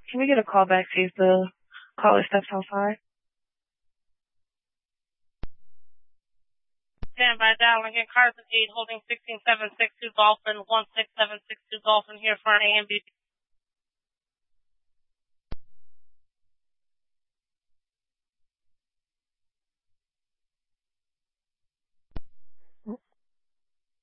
Can we get a call back, see if the caller steps outside? Stand by dial again. Cars 8 holding 16762 Dolphin 16762 Dolphin here for an A and B.